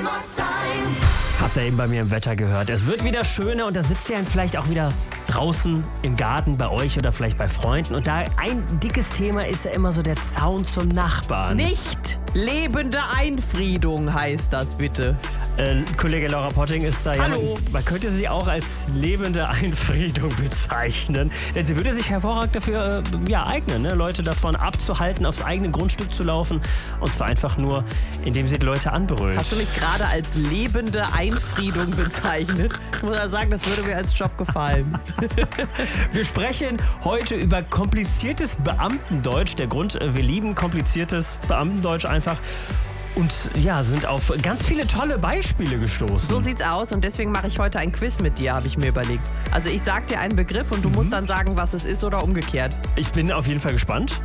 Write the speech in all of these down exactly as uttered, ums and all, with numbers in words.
Habt ihr eben bei mir im Wetter gehört. Es wird wieder schöner und da sitzt ihr dann vielleicht auch wieder draußen im Garten bei euch oder vielleicht bei Freunden. Und da ein dickes Thema ist ja immer so der Zaun zum Nachbarn. Nicht lebende Einfriedung heißt das bitte. Äh, Kollege Laura Potting ist da ja. Hallo. Man, man könnte sie auch als lebende Einfriedung bezeichnen. Denn sie würde sich hervorragend dafür äh, ja, eignen, ne? Leute davon abzuhalten, aufs eigene Grundstück zu laufen. Und zwar einfach nur, indem sie die Leute anbrüllt. Hast du mich gerade als lebende Einfriedung bezeichnet? Ich muss ja sagen, das würde mir als Job gefallen. Wir sprechen heute über kompliziertes Beamtendeutsch. Der Grund, wir lieben kompliziertes Beamtendeutsch einfach. Und ja, sind auf ganz viele tolle Beispiele gestoßen. So sieht's aus und deswegen mache ich heute ein Quiz mit dir, habe ich mir überlegt. Also ich sag dir einen Begriff und du mhm. musst dann sagen, was es ist oder umgekehrt. Ich bin auf jeden Fall gespannt.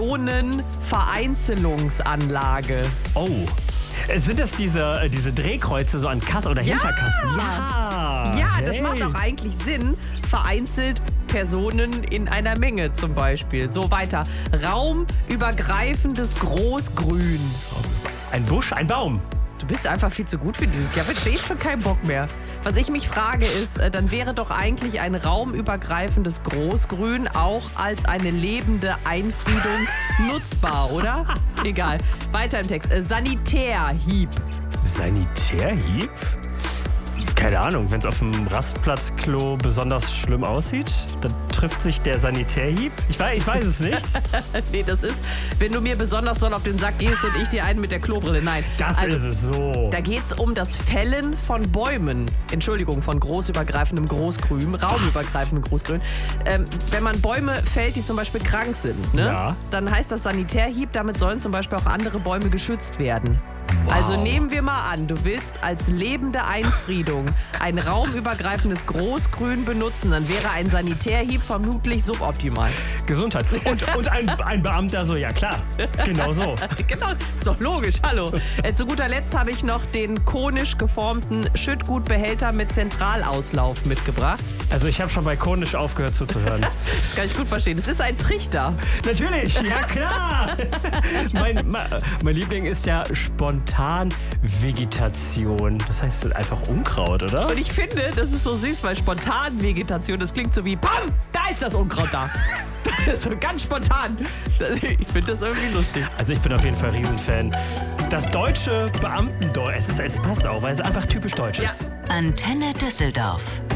Personenvereinzelungsanlage. Oh. Sind das diese, diese Drehkreuze so an Kasse oder ja. Hinterkassen? Ja! Ja, hey. Das macht auch eigentlich Sinn. Vereinzelt Personen in einer Menge zum Beispiel. So weiter. Raumübergreifendes Großgrün. Ein Busch, ein Baum. Du bist einfach viel zu gut für dieses. Ich habe jetzt eh schon keinen Bock mehr. Was ich mich frage ist, dann wäre doch eigentlich ein raumübergreifendes Großgrün auch als eine lebende Einfriedung nutzbar, oder? Egal. Weiter im Text. Sanitärhieb. Sanitärhieb? Keine Ahnung, wenn es auf dem Rastplatzklo besonders schlimm aussieht, dann trifft sich der Sanitärhieb. Ich weiß, ich weiß es nicht. Nee, das ist, wenn du mir besonders doll auf den Sack gehst und ich dir einen mit der Klobrille. Nein. Das also, ist es so. Da geht es um das Fällen von Bäumen. Entschuldigung, von großübergreifendem Großgrün, raumübergreifendem Großgrün. Ähm, wenn man Bäume fällt, die zum Beispiel krank sind, ne? Ja. Dann heißt das Sanitärhieb, damit sollen zum Beispiel auch andere Bäume geschützt werden. Wow. Also nehmen wir mal an, du willst als lebende Einfriedung ein raumübergreifendes Großgrün benutzen, dann wäre ein Sanitärhieb vermutlich suboptimal. Gesundheit. Und, und ein, ein Beamter so, ja klar, genau so. Genau, ist doch logisch, hallo. Äh, zu guter Letzt habe ich noch den konisch geformten Schüttgutbehälter mit Zentralauslauf mitgebracht. Also ich habe schon bei konisch aufgehört zuzuhören. Das kann ich gut verstehen. Es ist ein Trichter. Natürlich, ja klar. mein, mein Liebling ist ja Spontanvegetation. Das heißt einfach Unkraut, oder? Und ich finde, das ist so süß, weil Spontanvegetation, das klingt so wie Pam, da ist das Unkraut da. So ganz spontan. Ich finde das irgendwie lustig. Also ich bin auf jeden Fall Riesenfan. Das deutsche Beamtendeutsch, es, ist, es passt auch, weil es einfach typisch deutsch ist. Ja. Antenne Düsseldorf.